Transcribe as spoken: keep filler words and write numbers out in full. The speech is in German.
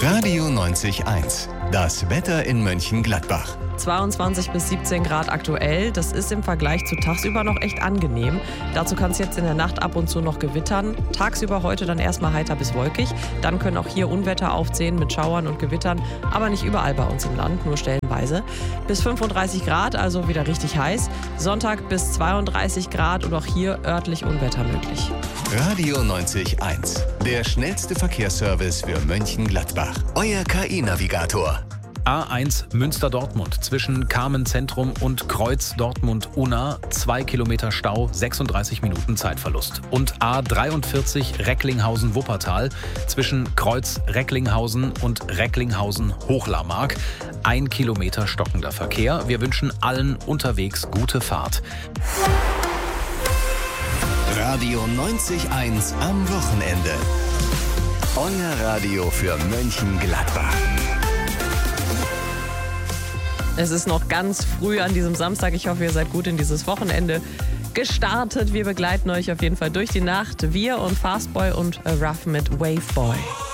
Radio neunzig eins. Das Wetter in Mönchengladbach. zweiundzwanzig bis siebzehn Grad aktuell. Das ist im Vergleich zu tagsüber noch echt angenehm. Dazu kann es jetzt in der Nacht ab und zu noch gewittern. Tagsüber heute dann erstmal heiter bis wolkig. Dann können auch hier Unwetter aufziehen mit Schauern und Gewittern. Aber nicht überall bei uns im Land, nur stellenweise. Bis fünfunddreißig Grad, also wieder richtig heiß. Sonntag bis zweiunddreißig Grad und auch hier örtlich Unwetter möglich. Radio neunzig eins. Der schnellste Verkehrsservice für Mönchengladbach. Euer K I-Navigator. A eins Münster-Dortmund zwischen Carmen-Zentrum und Kreuz Dortmund-Unna. Zwei Kilometer Stau, sechsunddreißig Minuten Zeitverlust. Und A dreiundvierzig Recklinghausen-Wuppertal zwischen Kreuz Recklinghausen und Recklinghausen-Hochlarmark. Ein Kilometer stockender Verkehr. Wir wünschen allen unterwegs gute Fahrt. Radio neunzig eins am Wochenende. Euer Radio für Mönchengladbach. Es ist noch ganz früh an diesem Samstag. Ich hoffe, ihr seid gut in dieses Wochenende gestartet. Wir begleiten euch auf jeden Fall durch die Nacht. Wir und Fastboy und Ruff mit Waveboy.